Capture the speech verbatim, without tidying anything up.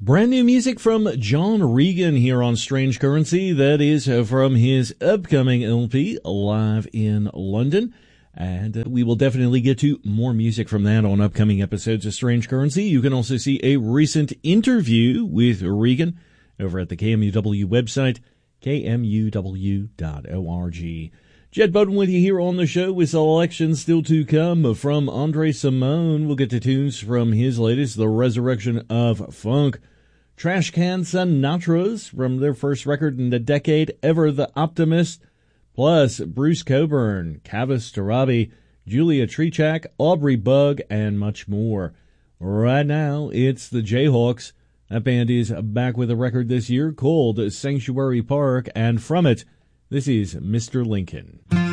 Brand new music from John Regan here on Strange Currency. That is from his upcoming L P, Live in London. And uh, we will definitely get to more music from that on upcoming episodes of Strange Currency. You can also see a recent interview with Regan over at the K M U W website, K M U W dot org. Jed Bowden with you here on the show with selections still to come from Andre Simone. We'll get to tunes from his latest, The Resurrection of Funk. Trash Can Sinatras from their first record in a decade, Ever the Optimist. Plus Bruce Cockburn, Kavis Tarabi, Julia Trichak, Aubrey Bug, and much more. Right now, it's the Jayhawks. That band is back with a record this year called Sanctuary Park, and from it, this is Mister Lincoln.